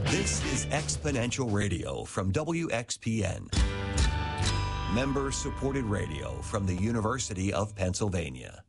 This is Exponential Radio from WXPN. Member-supported radio from the University of Pennsylvania.